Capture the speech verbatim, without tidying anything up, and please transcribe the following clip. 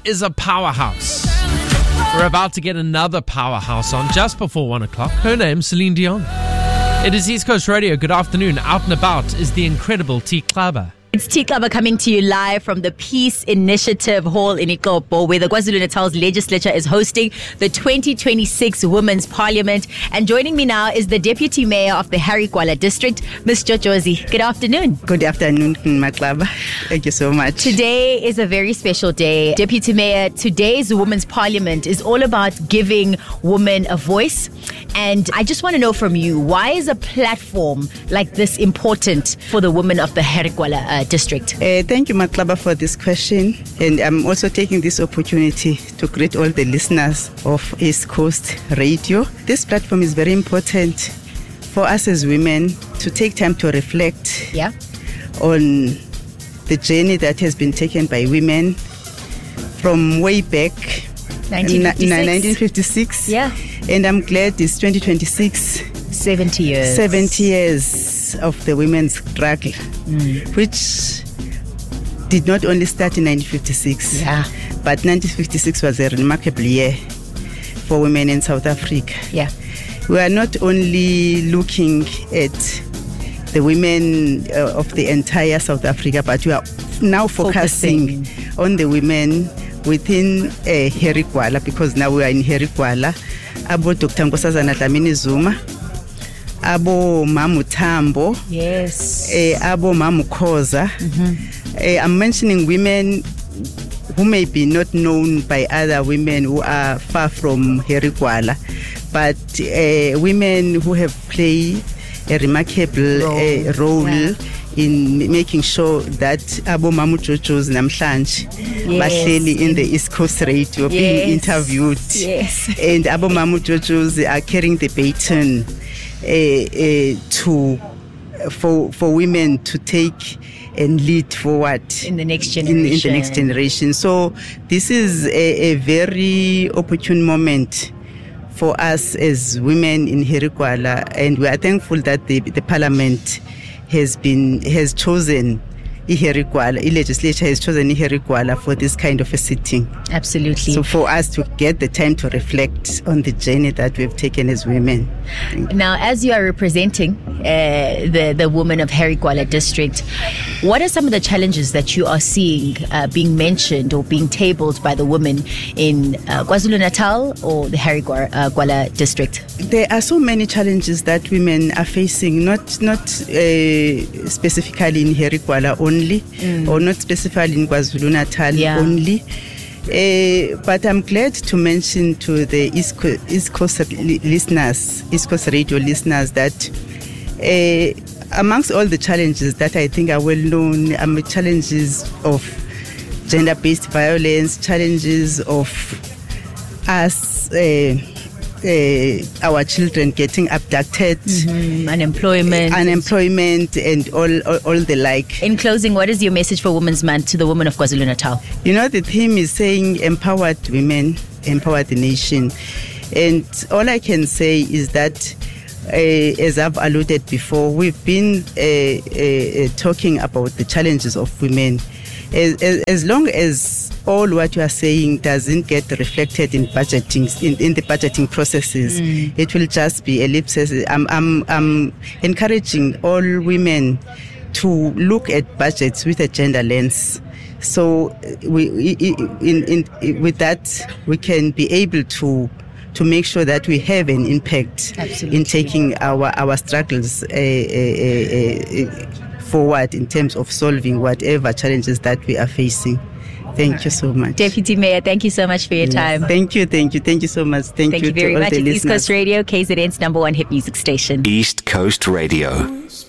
She is a powerhouse. We're about to get another powerhouse on just before one o'clock. Her name's Celine Dion. It is East Coast Radio. Good afternoon. Out and about is the incredible T. Klaba. It's T. Klaba coming to you live from the Peace Initiative Hall in Ikopo, where the KwaZulu-Natal's legislature is hosting the twenty twenty-six Women's Parliament. And joining me now is the Deputy Mayor of the Harry Gwala District, Miz Jojozi. Good afternoon. Good afternoon, Maklaba. Thank you so much. Today is a very special day. Deputy Mayor, today's Women's Parliament is all about giving women a voice. And I just want to know from you, why is a platform like this important for the women of the Harry Gwala uh, district? Uh, thank you, Maklaba, for this question. And I'm also taking this opportunity to greet all the listeners of East Coast Radio. This platform is very important for us as women to take time to reflect yeah. on the journey that has been taken by women from way back nineteen fifty-six. In nineteen fifty-six. Yeah. And I'm glad it's twenty twenty-six. seventy years. seventy years of the women's struggle, mm. which did not only start in nineteen fifty-six, yeah. but nineteen fifty-six was a remarkable year for women in South Africa. Yeah. We are not only looking at the women uh, of the entire South Africa, but we are now focusing, focusing. on the women within uh, Harry Gwala, because now we are in Harry Gwala. Abo Doctor Nkosazana Dlamini Zuma, abo Mamu Tambo, yes, eh, abo Mamu Khoza. Mm-hmm. eh, I'm mentioning women who may be not known by other women who are far from Harry Gwala, but uh, women who have played a remarkable role, uh, role yeah. in making sure that Abo Mamu Jojo's Namhlanje bahleli in the East Coast Radio yes. being interviewed, yes. and Abo Mamu Jojo's are carrying the baton uh, uh, to for for women to take and lead forward in the next generation. In, in the next generation. So this is a, a very opportune moment for us as women in Harry Gwala, and we are thankful that the, the Parliament has been has chosen Harry Gwala, the legislature has chosen Harry Gwala for this kind of a sitting. Absolutely. So for us to get the time to reflect on the journey that we've taken as women. Now, as you are representing uh, the the women of Harry Gwala district, what are some of the challenges that you are seeing uh, being mentioned or being tabled by the women in uh, KwaZulu-Natal or the Harry Gwala district? There are so many challenges that women are facing, not not uh, specifically in Harry Gwala only, mm. or not specifically in KwaZulu-Natal yeah. only. Uh, but I'm glad to mention to the East Coast, East Coast listeners, East Coast Radio listeners, that uh, amongst all the challenges that I think are well known, um, challenges of gender-based violence, challenges of us, uh, uh, our children getting abducted, mm-hmm. unemployment, uh, unemployment, and all, all all the like. In closing, what is your message for Women's Month to the women of KwaZulu-Natal? You know, the theme is saying empowered women, empower the nation. And all I can say is that, uh, as I've alluded before, we've been uh, uh, talking about the challenges of women. As, as, as long as all what you are saying doesn't get reflected in budgeting, in, in the budgeting processes, mm. it will just be ellipses. I'm, I'm, I'm encouraging all women to look at budgets with a gender lens. So we, in, in, with that, we can be able to to make sure that we have an impact Absolutely. in taking our, our struggles uh, uh, uh, forward in terms of solving whatever challenges that we are facing. Thank you so much. Deputy Mayor, thank you so much for your yes. time. Thank you, thank you, thank you so much. Thank, thank you, you very to all much. the It's listeners. East Coast Radio, K Z N's number one hit music station. East Coast Radio.